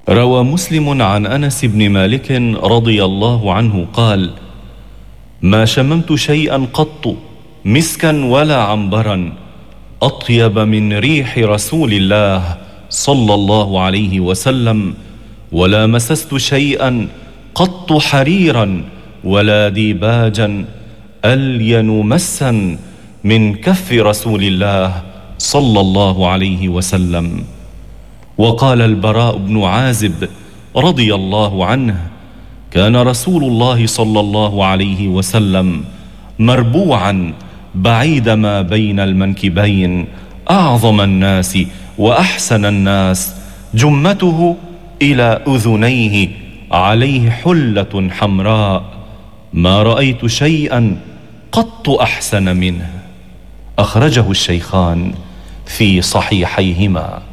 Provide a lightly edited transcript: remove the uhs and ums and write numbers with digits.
روى مسلم عن أنس بن مالك رضي الله عنه قال: ما شممت شيئا قط مسكا ولا عنبرا أطيب من ريح رسول الله صلى الله عليه وسلم، ولا مسست شيئا قط حريرا ولا ديباجا ألين مسا من كف رسول الله صلى الله عليه وسلم. وقال البراء بن عازب رضي الله عنه: كان رسول الله صلى الله عليه وسلم مربوعا بعيد ما بين المنكبين، أعظم الناس وأحسن الناس، جمته إلى أذنيه، عليه حلة حمراء، ما رأيت شيئا قط أحسن منه. أخرجه الشيخان في صحيحيهما.